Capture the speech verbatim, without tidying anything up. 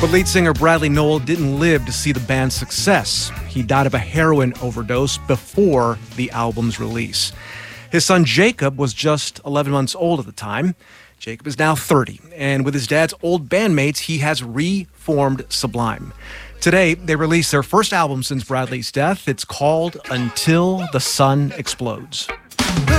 But lead singer Bradley Nowell didn't live to see the band's success. He died of a heroin overdose before the album's release. His son Jacob was just eleven months old at the time. Jacob is now thirty, and with his dad's old bandmates, he has reformed Sublime. Today, they released their first album since Bradley's death. It's called Until the Sun Explodes.